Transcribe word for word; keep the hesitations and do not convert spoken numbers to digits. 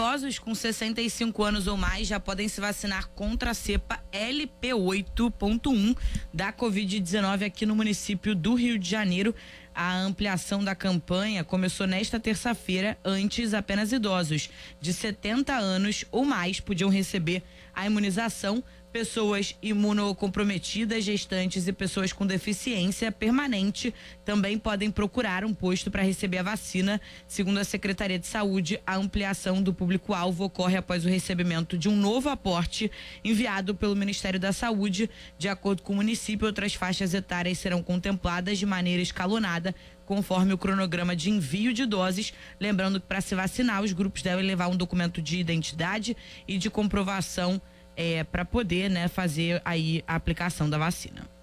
Idosos com sessenta e cinco anos ou mais já podem se vacinar contra a cepa L P oito ponto um da covid dezenove aqui no município do Rio de Janeiro. A ampliação da campanha começou nesta terça-feira. Antes, apenas idosos de setenta anos ou mais podiam receber a imunização. Pessoas imunocomprometidas, gestantes e pessoas com deficiência permanente também podem procurar um posto para receber a vacina. Segundo a Secretaria de Saúde, a ampliação do público-alvo ocorre após o recebimento de um novo aporte enviado pelo Ministério da Saúde. De acordo com o município, outras faixas etárias serão contempladas de maneira escalonada, conforme o cronograma de envio de doses. Lembrando que para se vacinar, os grupos devem levar um documento de identidade e de comprovação É, para poder, né, fazer aí a aplicação da vacina.